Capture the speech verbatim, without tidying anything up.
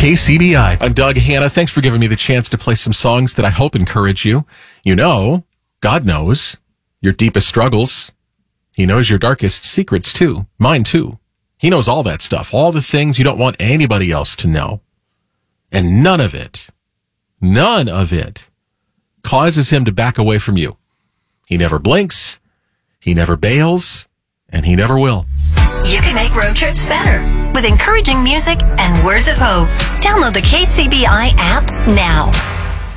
K C B I. I'm Doug Hanna. Thanks for giving me the chance to play some songs that I hope encourage you. You know, God knows your deepest struggles. He knows your darkest secrets, too. Mine, too. He knows all that stuff, all the things you don't want anybody else to know. And none of it, none of it causes him to back away from you. He never blinks, he never bails, and he never will. You can make road trips better with encouraging music and words of hope. Download the K C B I app now.